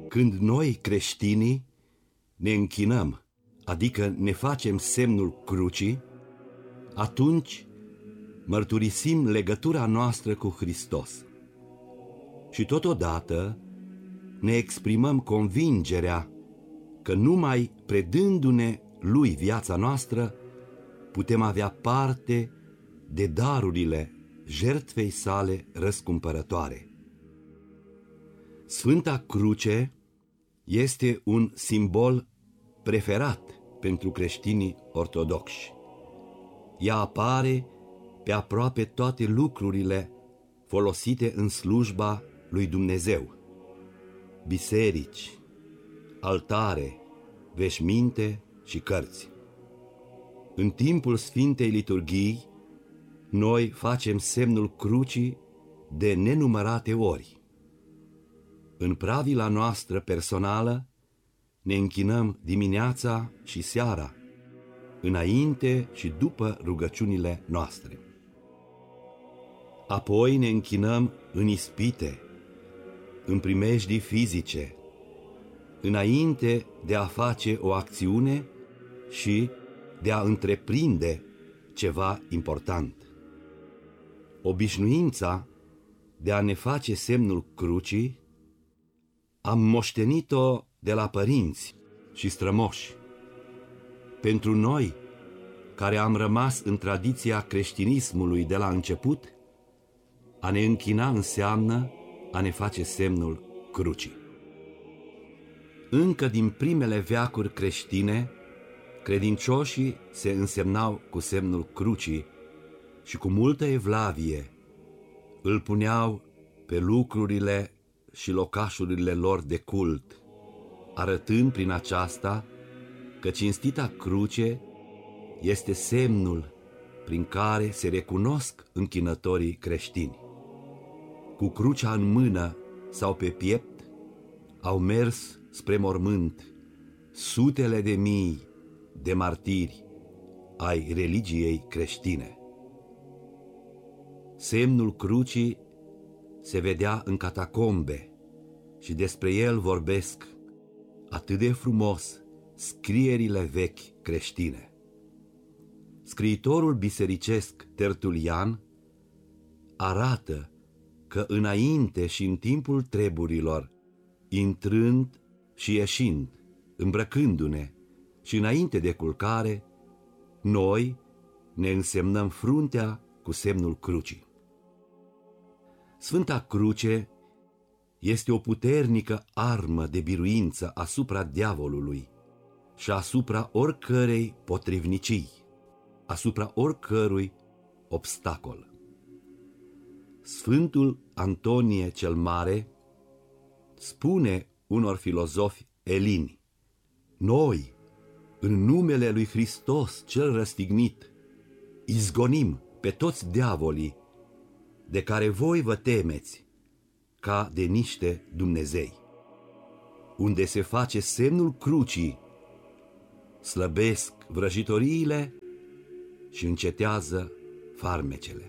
Când noi, creștinii, ne închinăm, adică ne facem semnul crucii, atunci mărturisim legătura noastră cu Hristos. Și totodată ne exprimăm convingerea că numai predându-ne Lui viața noastră putem avea parte de darurile jertfei sale răscumpărătoare. Sfânta Cruce este un simbol preferat pentru creștinii ortodoxi. Ea apare pe aproape toate lucrurile folosite în slujba lui Dumnezeu: biserici, altare, veșminte și cărți. În timpul Sfintei Liturghii, noi facem semnul crucii de nenumărate ori. În pravila noastră personală ne închinăm dimineața și seara, înainte și după rugăciunile noastre. Apoi ne închinăm în ispite, în primejdii fizice, înainte de a face o acțiune și de a întreprinde ceva important. Obișnuința de a ne face semnul crucii am moștenit-o de la părinți și strămoși. Pentru noi, care am rămas în tradiția creștinismului de la început, a ne închina înseamnă a ne face semnul crucii. Încă din primele veacuri creștine, credincioșii se însemnau cu semnul crucii și cu multă evlavie îl puneau pe lucrurile și locașurile lor de cult, arătând prin aceasta că cinstita cruce este semnul prin care se recunosc închinătorii creștini. Cu crucea în mână sau pe piept au mers spre mormânt sutele de mii de martiri ai religiei creștine. Semnul crucii se vedea în catacombe și despre el vorbesc atât de frumos scrierile vechi creștine. Scriitorul bisericesc Tertulian arată că înainte și în timpul treburilor, intrând și ieșind, îmbrăcându-ne și înainte de culcare, noi ne însemnăm fruntea cu semnul crucii. Sfânta Cruce este o puternică armă de biruință asupra diavolului și asupra oricărei potrivnicii, asupra oricărui obstacol. Sfântul Antonie cel Mare spune unor filozofi elini: noi, în numele lui Hristos cel răstignit, izgonim pe toți diavolii de care voi vă temeți ca de niște Dumnezei. Unde se face semnul crucii, slăbesc vrăjitoriile și încetează farmecele.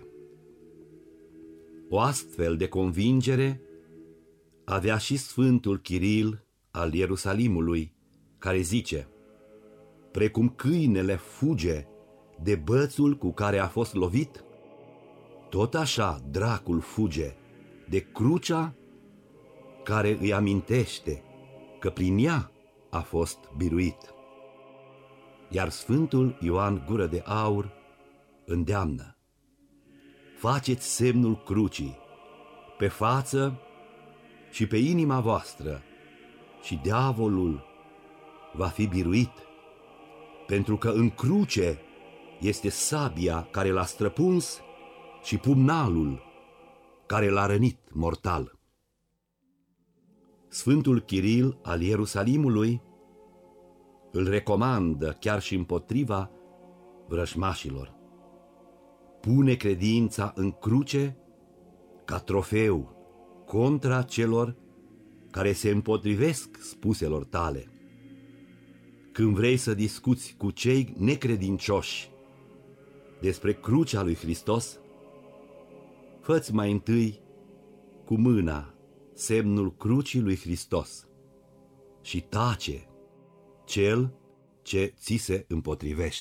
O astfel de convingere avea și Sfântul Chiril al Ierusalimului, care zice: precum câinele fuge de bățul cu care a fost lovit, tot așa dracul fuge de crucea care îi amintește că prin ea a fost biruit. Iar Sfântul Ioan Gură de Aur îndeamnă: faceți semnul crucii pe față și pe inima voastră și diavolul va fi biruit, pentru că în cruce este sabia care l-a străpuns și pumnalul care l-a rănit mortal. Sfântul Chiril al Ierusalimului îl recomandă chiar și împotriva vrăjmașilor: pune credința în cruce ca trofeu contra celor care se împotrivesc spuselor tale. Când vrei să discuți cu cei necredincioși despre crucea lui Hristos, fă-ți mai întâi cu mâna semnul crucii lui Hristos și tace cel ce ți se împotrivește.